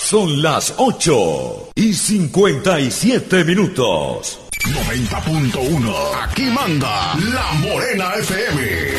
Son las 8:57. 90.1. Aquí manda La Morena FM.